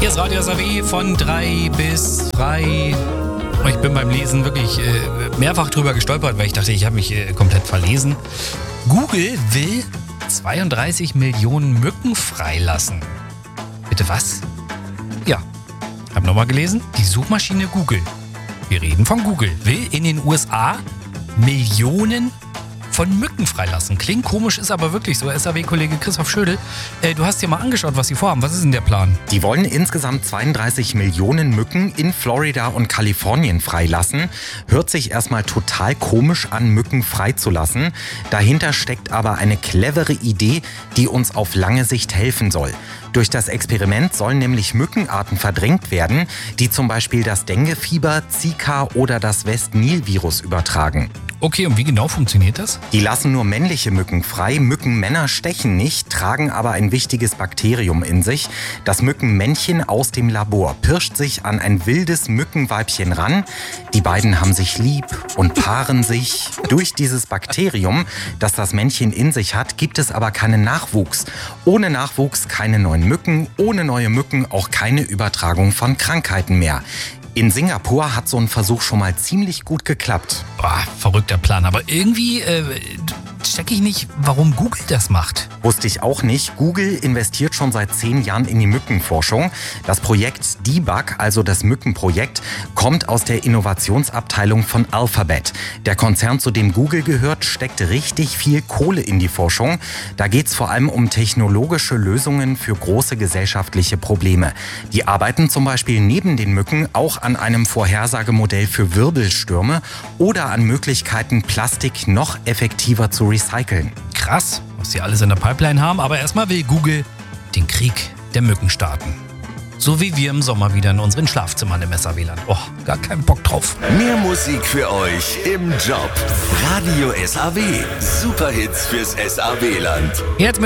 Hier ist Radio SAW von 3 bis 3. Ich bin beim Lesen wirklich mehrfach drüber gestolpert, weil ich dachte, ich habe mich komplett verlesen. Google will 32 Millionen Mücken freilassen. Bitte was? Ja, habe nochmal gelesen. Die Suchmaschine Google, wir reden von Google, will in den USA Millionen von Mücken freilassen. Klingt komisch, ist aber wirklich so. SAW-Kollege Christoph Schödel, du hast dir mal angeschaut, was sie vorhaben. Was ist denn der Plan? Die wollen insgesamt 32 Millionen Mücken in Florida und Kalifornien freilassen. Hört sich erstmal total komisch an, Mücken freizulassen. Dahinter steckt aber eine clevere Idee, die uns auf lange Sicht helfen soll. Durch das Experiment sollen nämlich Mückenarten verdrängt werden, die zum Beispiel das Denguefieber, Zika oder das West-Nil-Virus übertragen. Okay, und wie genau funktioniert das? Die lassen nur männliche Mücken frei. Mückenmänner stechen nicht, tragen aber ein wichtiges Bakterium in sich. Das Mückenmännchen aus dem Labor pirscht sich an ein wildes Mückenweibchen ran. Die beiden haben sich lieb und paaren sich. Durch dieses Bakterium, das das Männchen in sich hat, gibt es aber keinen Nachwuchs. Ohne Nachwuchs keine neuen Mücken, ohne neue Mücken auch keine Übertragung von Krankheiten mehr. In Singapur hat so ein Versuch schon mal ziemlich gut geklappt. Boah, verrückter Plan. Aber irgendwie checke ich nicht, warum Google das macht. Wusste ich auch nicht. Google investiert schon seit 10 Jahren in die Mückenforschung. Das Projekt Debug, also das Mückenprojekt, kommt aus der Innovationsabteilung von Alphabet. Der Konzern, zu dem Google gehört, steckt richtig viel Kohle in die Forschung. Da geht es vor allem um technologische Lösungen für große gesellschaftliche Probleme. Die arbeiten zum Beispiel neben den Mücken auch an einem Vorhersagemodell für Wirbelstürme oder an Möglichkeiten, Plastik noch effektiver zu recyceln. Krass, was sie alles in der Pipeline haben. Aber erstmal will Google den Krieg der Mücken starten. So wie wir im Sommer wieder in unseren Schlafzimmern im SAW-Land. Oh, gar keinen Bock drauf. Mehr Musik für euch im Job. Radio SAW. Superhits fürs SAW-Land. Jetzt